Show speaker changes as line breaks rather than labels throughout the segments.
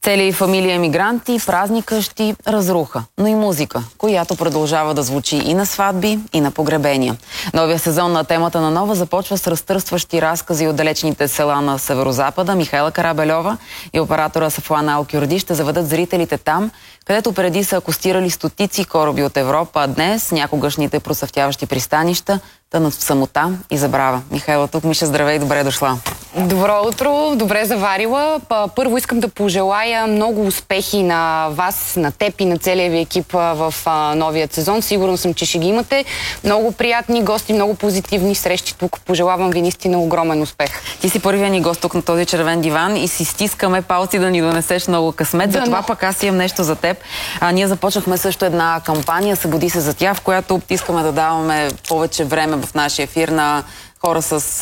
Цели фамилии емигранти, празникащи, разруха, но и музика, която продължава да звучи и на сватби, и на погребения. Новия сезон на Темата на Нова започва с разтърсващи разкази от далечните села на Северозапада. Михайла Карабельова и оператора Сафуан Ал-Кюрди ще заведат зрителите там, където преди са акостирали стотици кораби от Европа, а днес някогашните процъфтяващи пристанища тънат в самота и забрава. Михайла, тук Миша, здравей и добре дошла.
Добро утро, добре заварила. Първо искам да пожелая много успехи на вас, на теб и на целия ви екип в новия сезон. Сигурно съм, че ще ги имате. Много приятни гости, много позитивни срещи тук. Пожелавам ви наистина огромен успех.
Ти си първия ни гост тук на този червен диван и си стискаме палци да ни донесеш много късмет. Затова пък аз имам нещо за теб. Ние започнахме също една кампания "Събуди се за тях", в която искаме да даваме повече време в нашия ефир на хора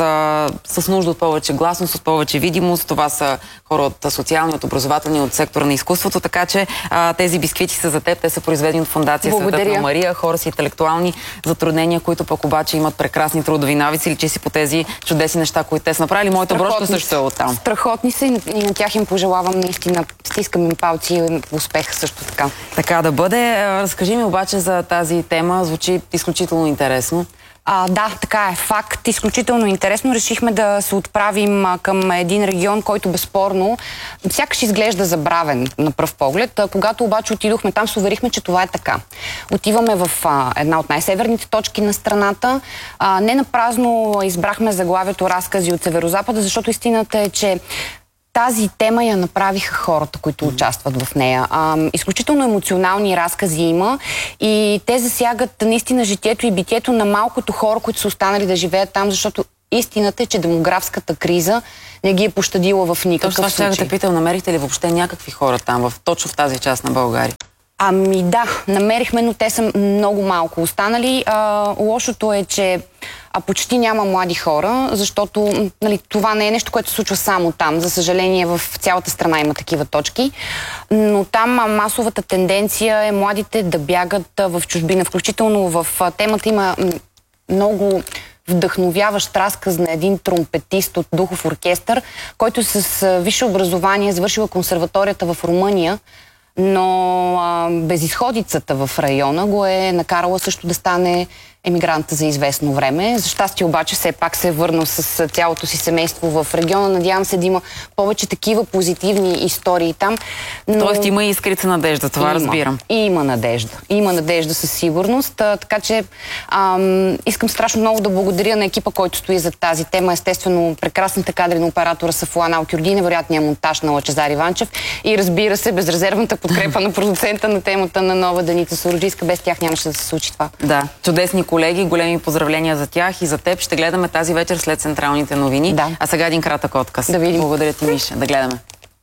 с нужда от повече гласност, от повече видимост. Това са хора от социалния, от образователния, от сектора на изкуството. Така че тези бисквити са за теб. Те са произведени от Фондация Светът на Мария. Хора с интелектуални затруднения, които пък обаче имат прекрасни трудови навици. Личи си по тези чудесни неща, които те са направили. Моята брошка също е оттам.
Страхотни са и на тях им пожелавам наистина. Стискам им палци и успех също така.
Така да бъде. Разкажи ми обаче за тази тема. Звучи изключително интересно.
Да, така е. Факт. Изключително интересно. Решихме да се отправим към един регион, който безспорно сякаш изглежда забравен на пръв поглед. Когато обаче отидохме там, се уверихме, че това е така. Отиваме в една от най-северните точки на страната. Не напразно избрахме заглавието "Разкази от Северозапада", защото истината е, че тази тема я направиха хората, които участват в нея. Изключително емоционални разкази има и те засягат наистина житието и битието на малкото хора, които са останали да живеят там, защото истината е, че демографската криза не ги е пощадила в никакъв случай.
Точно това ще те питам, намерихте ли въобще някакви хора там, точно в тази част на България?
Да, намерихме, но те са много малко останали. Лошото е, че почти няма млади хора, защото това не е нещо, което се случва само там. За съжаление, в цялата страна има такива точки. Но там масовата тенденция е младите да бягат в чужбина. Включително в темата има много вдъхновяващ разказ на един тромпетист от духов оркестър, който с висше образование завършила консерваторията в Румъния, но безизходицата в района го е накарала също да стане емигрант за известно време. За щастие обаче все пак се е върнал с цялото си семейство в региона. Надявам се да има повече такива позитивни истории там.
Тоест има и искрица надежда, това разбирам.
Има надежда. Има надежда със сигурност. Така че искам страшно много да благодаря на екипа, който стои за тази тема. Естествено, прекрасните кадри на оператора Сафуан Ал-Кюрди, невероятния монтаж на Лъчезар Иванчев и, разбира се, безрезервната подкрепа на продуцента на Темата на Нова Деница Сороджийска. Без тях нямаше да се случи това.
Да, чудесни колеги, големи поздравления за тях и за теб. Ще гледаме тази вечер след централните новини.
Да.
А сега един кратък отказ.
Да видим.
Благодаря ти, Миша. Да гледаме.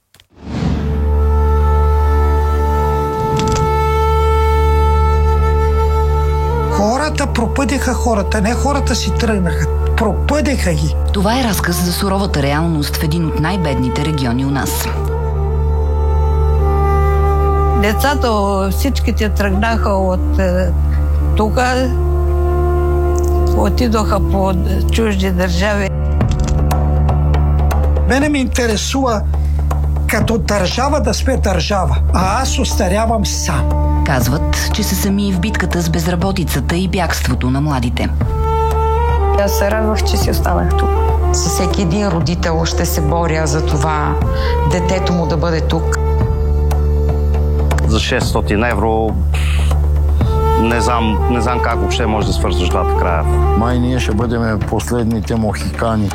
Хората пропъдиха хората, не хората си тръгнаха. Пропъдиха ги.
Това е разказ за суровата реалност в един от най-бедните региони у нас.
Децата всичките тръгнаха от тук, отидоха по чужди държави.
Мене ме интересува като държава да сме държава, а аз остарявам сам.
Казват, че са сами в битката с безработицата и бягството на младите.
Аз се радвах, че си останах тук.
Със всеки един родител ще се боря за това детето му да бъде тук.
За 600 евро не знам как въобще може да свързваш двата края.
Май ние ще бъдем последните мохикани.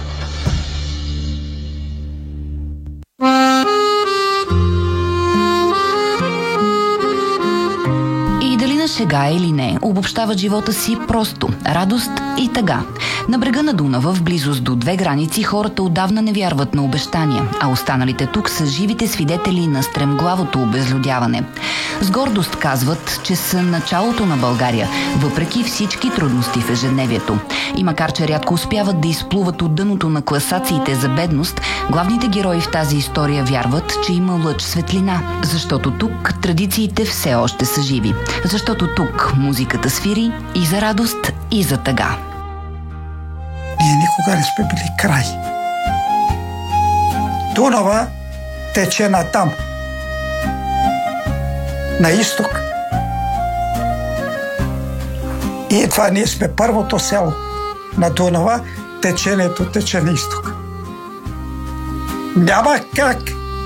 И дали на шега или не, обобщават живота си просто радост и тъга. На брега на Дунава, в близост до две граници, хората отдавна не вярват на обещания, а останалите тук са живите свидетели на стремглавото обезлюдяване. С гордост казват, че са началото на България, въпреки всички трудности в ежедневието. И макар че рядко успяват да изплуват от дъното на класациите за бедност, главните герои в тази история вярват, че има лъч светлина. Защото тук традициите все още са живи. Защото тук музиката свири и за радост, и за тъга.
Ние никога не сме били край. Дунава тече натам. на изток. И това ние сме първото село на Дунава, течението тече на изток. Няма как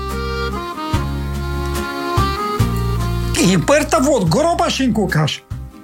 и пъртаво от гроба ще го кажа.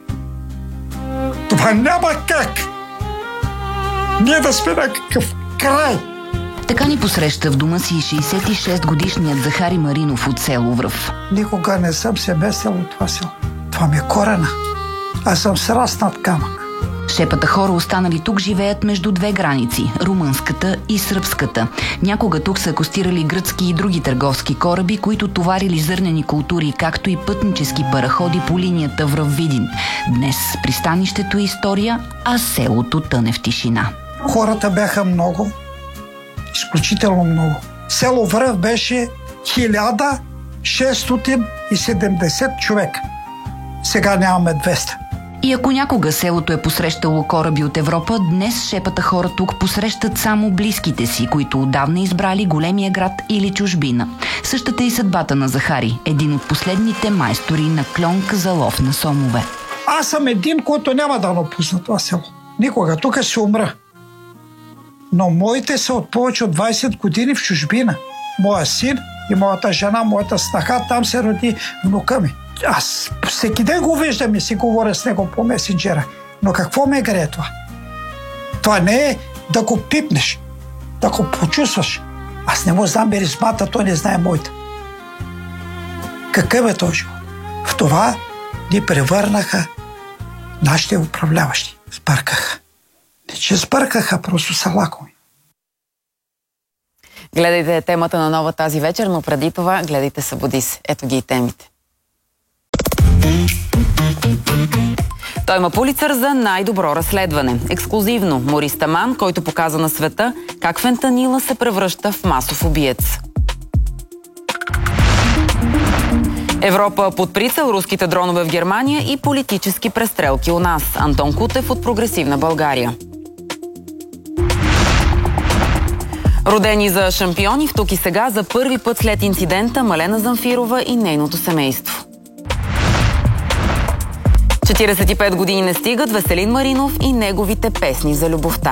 Това няма как ние да сме на какъв край.
Така ни посреща в дома си 66-годишният Захари Маринов от село Връв.
Никога не съм се месил от това село. Това ми е корена. Аз съм сраснат камък.
Шепата хора, останали тук, живеят между две граници – румънската и сръбската. Някога тук са акостирали гръцки и други търговски кораби, които товарили зърнени култури, както и пътнически параходи по линията Връв-Видин. Днес пристанището е история, а селото тъне в тишина.
Хората бяха много, изключително много. Село Връв беше 1670 човека. Сега нямаме 200.
И ако някога селото е посрещало кораби от Европа, днес шепата хора тук посрещат само близките си, които отдавна избрали големия град или чужбина. Същата и съдбата на Захари, един от последните майстори на кльонка за лов на сомове.
Аз съм един, който няма да напусна това село. Никога. Тук ще умра. Но моите са от повече от 20 години в чужбина. Моя син и моята жена, моята снаха, там се роди внука ми. Аз всеки ден го виждам и си говоря с него по месенджера. Но какво ме грее това? Това не е да го пипнеш, да го почувстваш. Аз не му знам миризмата, той не знае моята. Какъв е този живот? В това ни превърнаха нашите управляващи. Сбъркаха. Не че сбъркаха, просто са лакоми.
Гледайте темата на Нова тази вечер, но преди това гледайте Събуди се. Ето ги и темите. Той има Пулицър за най-добро разследване. Ексклузивно Морис Таман, който показа на света как фентанила се превръща в масов убиец. Европа под прицел, руските дронове в Германия и политически престрелки у нас. Антон Кутев от Прогресивна България. Родени за шампиони в Тук и сега за първи път след инцидента Малена Замфирова и нейното семейство. 45 години не стигат Веселин Маринов и неговите песни за любовта.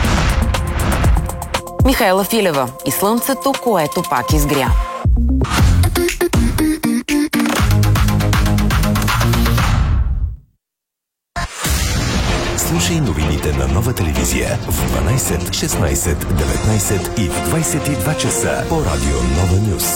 Михаела Филева и слънцето, което пак изгря.
Слушай новините на Нова телевизия в 12, 16, 19 и в 22 часа по радио Нова Нюс.